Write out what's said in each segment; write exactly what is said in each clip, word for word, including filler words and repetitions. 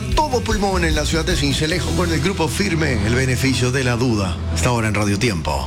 a todo pulmón en la ciudad de Sincelejo con el grupo Firme, El Beneficio de la Duda. Está ahora en Radio Tiempo.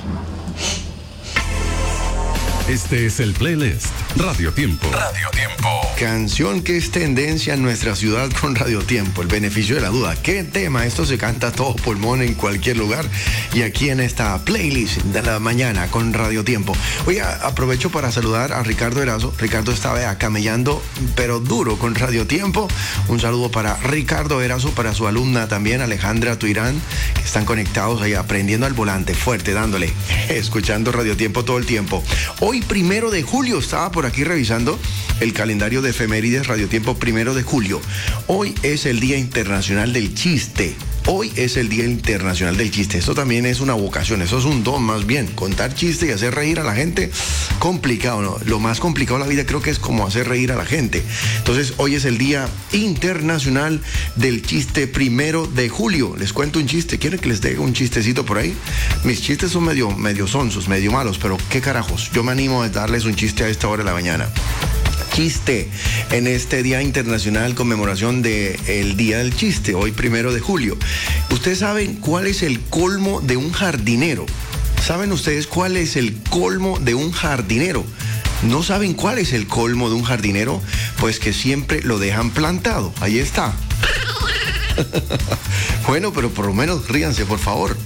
Este es el playlist Radio Tiempo. Radio Tiempo. Canción que es tendencia en nuestra ciudad con Radio Tiempo, El Beneficio de la Duda. ¿Qué tema? Esto se canta a todo pulmón en cualquier lugar y aquí en esta playlist de la mañana con Radio Tiempo. Oye, aprovecho para saludar a Ricardo Erazo. Ricardo estaba camellando, pero duro con Radio Tiempo. Un saludo para Ricardo Erazo, para su alumna también, Alejandra Tuirán, que están conectados ahí aprendiendo al volante, fuerte, dándole, escuchando Radio Tiempo todo el tiempo. Hoy, primero de julio, estaba por aquí revisando el calendario de efemérides Radio Tiempo, primero de julio. Hoy es el Día Internacional del Chiste. Hoy es el Día Internacional del Chiste. Esto también es una vocación, eso es un don más bien. Contar chistes y hacer reír a la gente, complicado, ¿no? Lo más complicado de la vida creo que es como hacer reír a la gente. Entonces, hoy es el Día Internacional del Chiste, primero de julio. Les cuento un chiste. ¿Quieren que les dé un chistecito por ahí? Mis chistes son medio, medio sonsos, medio malos, pero qué carajos. Yo me animo a darles un chiste a esta hora de la mañana. Chiste en este Día Internacional, conmemoración del Día del Chiste, hoy primero de julio. ¿Ustedes saben cuál es el colmo de un jardinero? ¿Saben ustedes cuál es el colmo de un jardinero? ¿No saben cuál es el colmo de un jardinero? Pues que siempre lo dejan plantado. Ahí está. Bueno, pero por lo menos ríanse, por favor.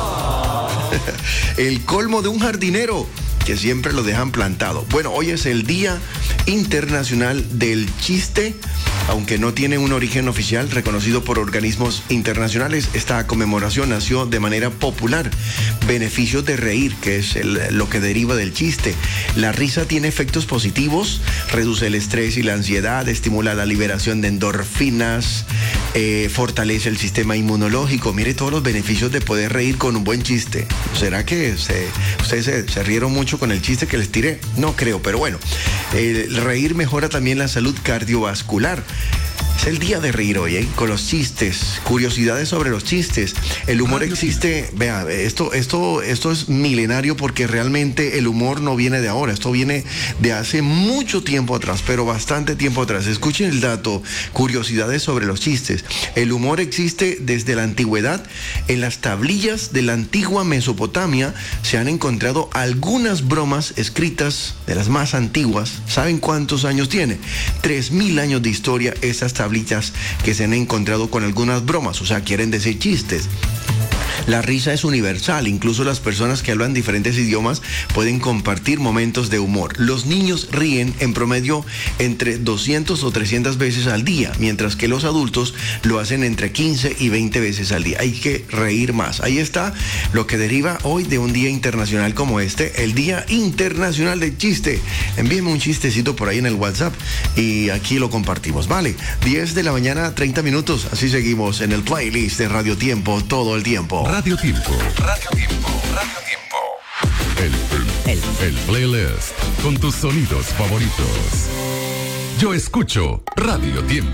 El colmo de un jardinero, que siempre lo dejan plantado. Bueno, hoy es el Día Internacional del Chiste, aunque no tiene un origen oficial reconocido por organismos internacionales. Esta conmemoración nació de manera popular. Beneficios de reír, que es el, lo que deriva del chiste. La risa tiene efectos positivos, reduce el estrés y la ansiedad, estimula la liberación de endorfinas, eh, fortalece el sistema inmunológico. Mire todos los beneficios de poder reír con un buen chiste. ¿Será que se, ustedes se, se rieron mucho con el chiste que les tiré? No creo, pero bueno, el reír mejora también la salud cardiovascular. Es el día de reír hoy, ¿eh? Con los chistes, curiosidades sobre los chistes. El humor existe, vea, esto, esto, esto es milenario porque realmente el humor no viene de ahora, esto viene de hace mucho tiempo atrás, pero bastante tiempo atrás. Escuchen el dato, curiosidades sobre los chistes. El humor existe desde la antigüedad. En las tablillas de la antigua Mesopotamia se han encontrado algunas bromas escritas de las más antiguas. ¿Saben cuántos años tiene? Tres mil años de historia esas tablillas que se han encontrado con algunas bromas, o sea, quieren decir chistes. La risa es universal, incluso las personas que hablan diferentes idiomas pueden compartir momentos de humor. Los niños ríen en promedio entre doscientas o trescientas veces al día, mientras que los adultos lo hacen entre quince y veinte veces al día. Hay que reír más. Ahí está lo que deriva hoy de un día internacional como este, el Día Internacional del Chiste. Envíenme un chistecito por ahí en el WhatsApp y aquí lo compartimos, ¿vale? diez de la mañana, treinta minutos. Así seguimos en el playlist de Radio Tiempo todo el tiempo. Radio Tiempo. Radio Tiempo. Radio Tiempo. El, el, el playlist con tus sonidos favoritos. Yo escucho Radio Tiempo.